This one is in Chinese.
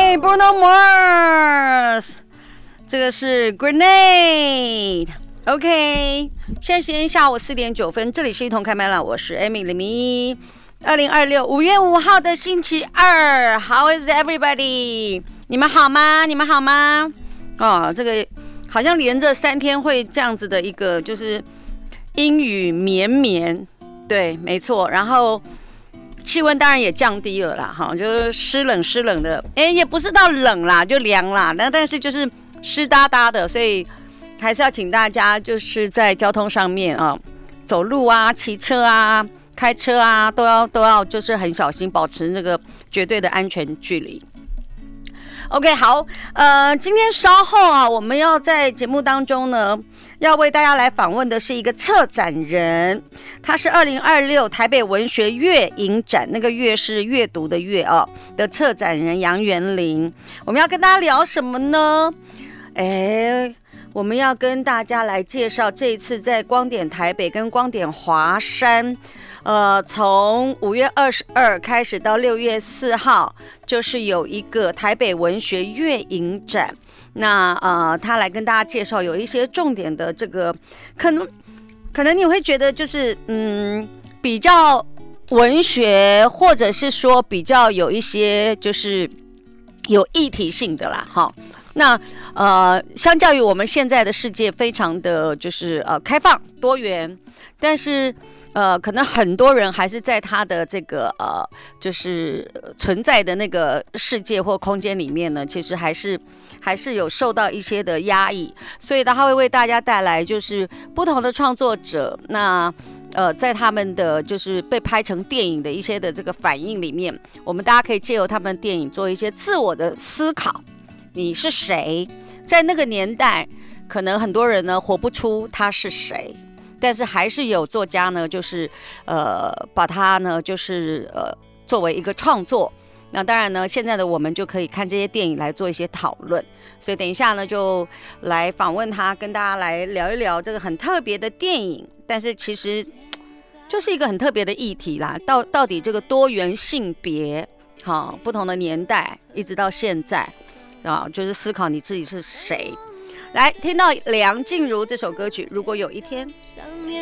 对 ，Bruno Mars， 这个是 Grenade。OK， 现在时间下午4点9分，这里是一同开麦了，我是 Amy 李明。2026 5月5号的星期二 ，How is everybody？ 你们好吗？你们好吗？哦，这个好像连着3天会这样子的一个，就是阴雨绵绵，对，没错。然后气温当然也降低了啦，哈，就是湿冷的，也不是到冷啦，就凉啦，但是就是湿哒哒的，所以还是要请大家就是在交通上面啊，走路啊、骑车啊、开车啊，都要就是很小心，保持那个绝对的安全距离。OK， 好，今天稍后啊，我们要在节目当中呢，要为大家来访问的是一个策展人，他是2026台北文学阅影展，那个阅是阅读的阅哦的策展人杨元玲。我们要跟大家聊什么呢？我们要跟大家来介绍这一次在光点台北跟光点华山。从5月22开始到6月4号，就是有一个台北文学阅影展。那他来跟大家介绍有一些重点的这个，可能你会觉得就是比较文学，或者是说比较有一些就是有议题性的啦，哈。那相较于我们现在的世界，非常的就是开放多元，但是可能很多人还是在他的这个就是存在的那个世界或空间里面呢，其实还是有受到一些的压抑，所以他会为大家带来就是不同的创作者，那在他们的就是被拍成电影的一些的这个反应里面，我们大家可以借由他们的电影做一些自我的思考。你是谁？在那个年代，可能很多人呢活不出他是谁。但是还是有作家呢，就是把它呢，就是作为一个创作。那当然呢，现在的我们就可以看这些电影来做一些讨论。所以等一下呢，就来访问他，跟大家来聊一聊这个很特别的电影。但是其实就是一个很特别的议题啦。到底这个多元性别，好，不同的年代，一直到现在啊，就是思考你自己是谁。来听到梁静茹这首歌曲，如果有一天。